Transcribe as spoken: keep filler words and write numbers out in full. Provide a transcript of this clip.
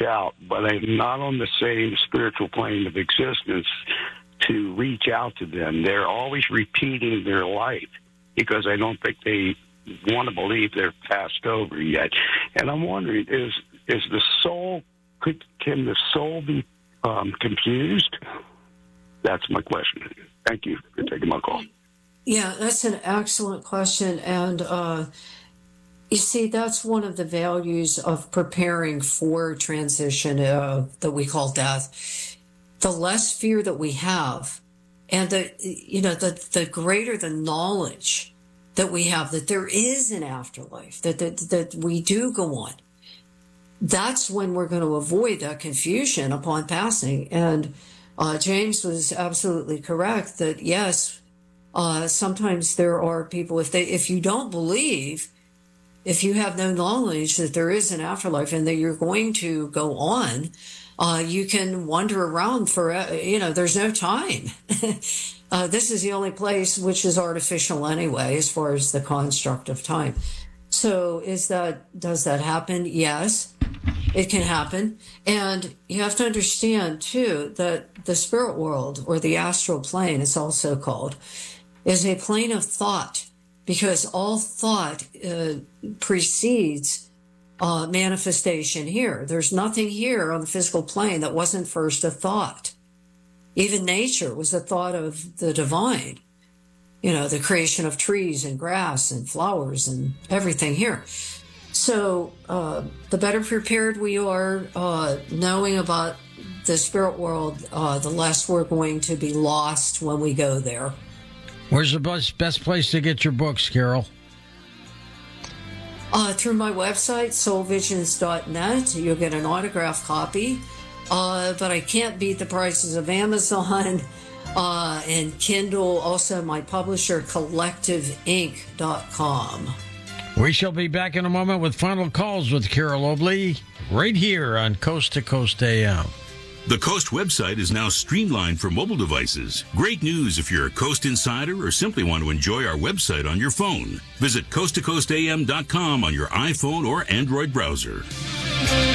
out, but I'm not on the same spiritual plane of existence to reach out to them. They're always repeating their life because I don't think they want to believe they're passed over yet. And I'm wondering, is is the soul, could, can the soul be um, confused? That's my question. Thank you for taking my call. Yeah, that's an excellent question. And uh, you see, that's one of the values of preparing for transition uh, that we call death. The less fear that we have, and the you know the the greater the knowledge that we have that there is an afterlife, that that, that we do go on. That's when we're going to avoid that confusion upon passing. And uh, James was absolutely correct that yes, uh, sometimes there are people, if they if you don't believe, if you have no knowledge that there is an afterlife and that you're going to go on, uh, you can wander around for, you know, there's no time. uh, this is the only place which is artificial anyway, as far as the construct of time. So is that, does that happen? Yes, it can happen. And you have to understand too, that the spirit world, or the astral plane, it's also called, is a plane of thought, because all thought uh, precedes uh, manifestation here. There's nothing here on the physical plane that wasn't first a thought. Even nature was a thought of the divine. You know, the creation of trees and grass and flowers and everything here. So uh, the better prepared we are uh, knowing about the spirit world, uh, the less we're going to be lost when we go there. Where's the best, best place to get your books, Carol? Uh, through my website, soul visions dot net. You'll get an autographed copy. Uh, but I can't beat the prices of Amazon uh, and Kindle. Also, my publisher, collective inc dot com. We shall be back in a moment with final calls with Carol Obley right here on Coast to Coast A M. The Coast website is now streamlined for mobile devices. Great news if you're a Coast insider or simply want to enjoy our website on your phone. Visit coast to coast a m dot com on your iPhone or Android browser.